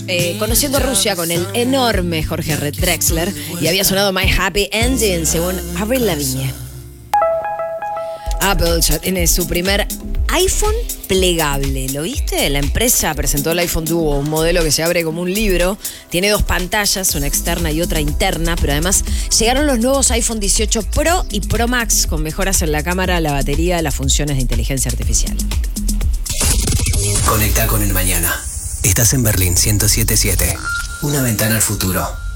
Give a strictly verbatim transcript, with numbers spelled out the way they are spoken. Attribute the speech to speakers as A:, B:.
A: eh, conociendo Rusia con el enorme Jorge Drexler y había sonado My Happy Ending según Avril Lavigne. Apple ya tiene su primer iPhone plegable, ¿lo viste? La empresa presentó el iPhone Duo, un modelo que se abre como un libro, tiene dos pantallas, una externa y otra interna, pero además llegaron los nuevos iPhone dieciocho Pro y Pro Max con mejoras en la cámara, la batería, las funciones de inteligencia artificial.
B: Conecta con el mañana. Estás en Berlín ciento siete punto siete. Una ventana al futuro.